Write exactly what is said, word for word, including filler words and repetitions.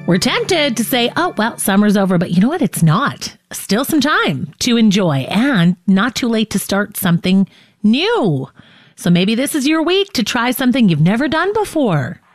We're tempted to say, oh, well, summer's over, but you know what? It's not. Still some time to enjoy and not too late to start something new. So maybe this is your week to try something you've never done before.